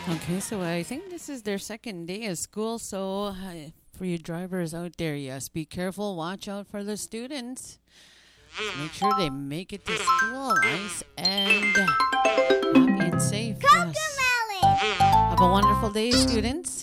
Okay, so I think this is their second day of school. So, for you drivers out there, yes, be careful. Watch out for the students. Make sure they make it to school nice and happy and safe. Yes. Have a wonderful day, students.